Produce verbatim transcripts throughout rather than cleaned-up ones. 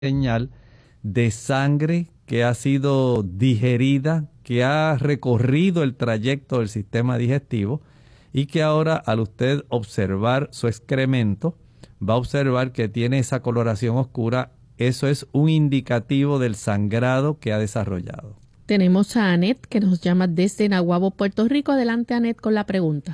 señal de sangre que ha sido digerida, que ha recorrido el trayecto del sistema digestivo y que ahora, al usted observar su excremento, va a observar que tiene esa coloración oscura. Eso es un indicativo del sangrado que ha desarrollado. Tenemos a Anet, que nos llama desde Naguabo, Puerto Rico. Adelante, Anet, con la pregunta.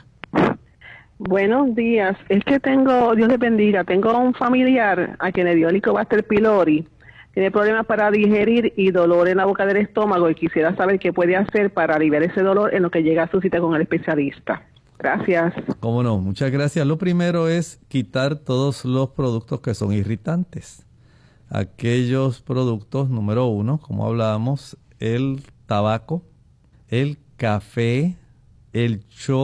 Buenos días. Es que tengo, Dios le bendiga, tengo un familiar a quien le dio Helicobacter pylori. Tiene problemas para digerir y dolor en la boca del estómago y quisiera saber qué puede hacer para aliviar ese dolor en lo que llega a su cita con el especialista. Gracias. Cómo no, muchas gracias. Lo primero es quitar todos los productos que son irritantes. Aquellos productos, número uno, como hablábamos, el tabaco, el café, el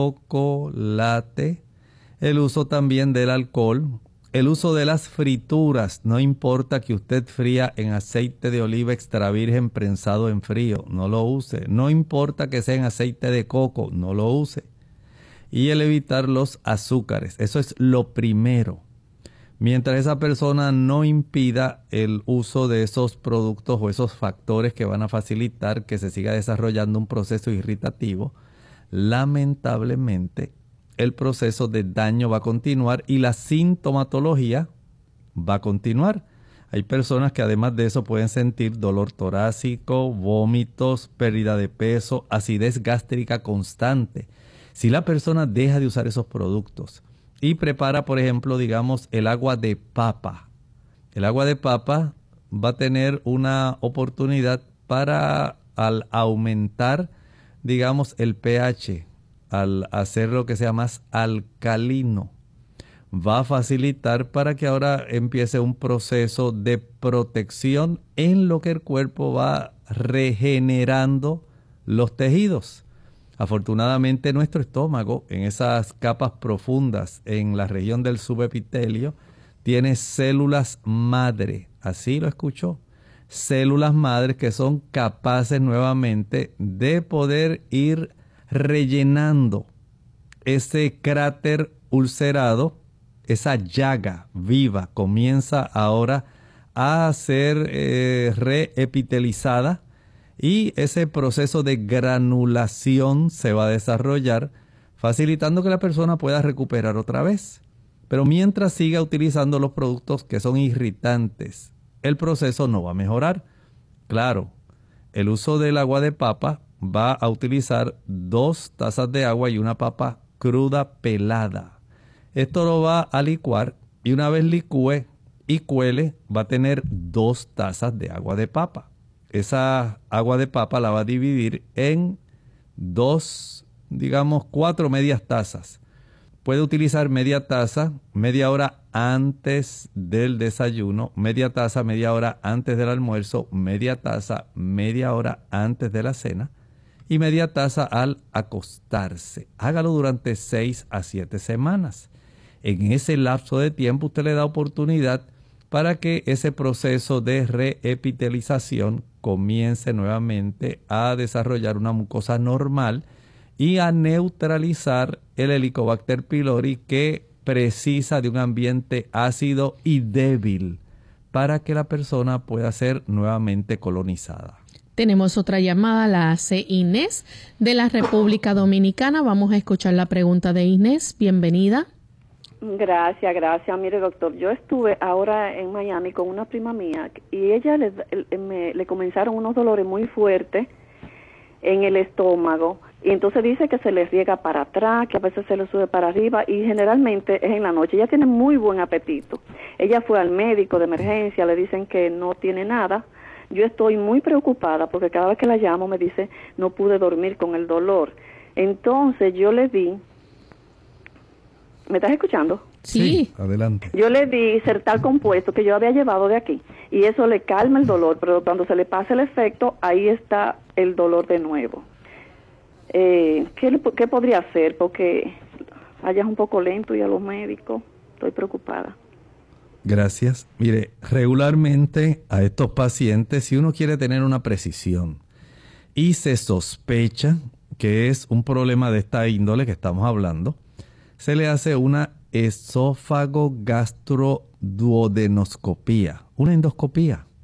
chocolate, el uso también del alcohol, el uso de las frituras. No importa que usted fría en aceite de oliva extra virgen prensado en frío, no lo use. No importa que sea en aceite de coco, no lo use. Y el evitar los azúcares, eso es lo primero. Mientras esa persona no impida el uso de esos productos o esos factores que van a facilitar que se siga desarrollando un proceso irritativo, lamentablemente el proceso de daño va a continuar y la sintomatología va a continuar. Hay personas que además de eso pueden sentir dolor torácico, vómitos, pérdida de peso, acidez gástrica constante. Si la persona deja de usar esos productos y prepara, por ejemplo, digamos, el agua de papa, el agua de papa va a tener una oportunidad para, al aumentar, digamos, el pH, al hacer lo que sea más alcalino, va a facilitar para que ahora empiece un proceso de protección en lo que el cuerpo va regenerando los tejidos. Afortunadamente nuestro estómago, en esas capas profundas, en la región del subepitelio, tiene células madre, así lo escuchó, células madres que son capaces nuevamente de poder ir rellenando ese cráter ulcerado, esa llaga viva comienza ahora a ser eh, reepitelizada y ese proceso de granulación se va a desarrollar, facilitando que la persona pueda recuperar otra vez. Pero mientras siga utilizando los productos que son irritantes, el proceso no va a mejorar. Claro, el uso del agua de papa va a utilizar dos tazas de agua y una papa cruda pelada. Esto lo va a licuar y una vez licúe y cuele, va a tener dos tazas de agua de papa. Esa agua de papa la va a dividir en dos, digamos, cuatro medias tazas. Puede utilizar media taza, media hora antes del desayuno, media taza, media hora antes del almuerzo, media taza, media hora antes de la cena y media taza al acostarse. Hágalo durante seis a siete semanas. En ese lapso de tiempo usted le da oportunidad para que ese proceso de reepitelización comience nuevamente a desarrollar una mucosa normal y a neutralizar el Helicobacter pylori que precisa de un ambiente ácido y débil para que la persona pueda ser nuevamente colonizada. Tenemos otra llamada, la hace Inés de la República Dominicana. Vamos a escuchar la pregunta de Inés. Bienvenida. Gracias, gracias. Mire, doctor, yo estuve ahora en Miami con una prima mía y ella le, me, le comenzaron unos dolores muy fuertes en el estómago y entonces dice que se le riega para atrás, que a veces se le sube para arriba y generalmente es en la noche. Ella tiene muy buen apetito. Ella fue al médico de emergencia, le dicen que no tiene nada. Yo estoy muy preocupada porque cada vez que la llamo me dice no pude dormir con el dolor. Entonces yo le di... ¿Me estás escuchando? Sí. sí. Adelante. Yo le di Sertal compuesto que yo había llevado de aquí y eso le calma el dolor, pero cuando se le pasa el efecto, ahí está el dolor de nuevo. Eh, ¿qué, ¿Qué podría hacer? Porque allá es un poco lento y a los médicos estoy preocupada. Gracias. Mire, regularmente a estos pacientes, si uno quiere tener una precisión y se sospecha que es un problema de esta índole que estamos hablando, se le hace una esófago gastroduodenoscopía, una endoscopía.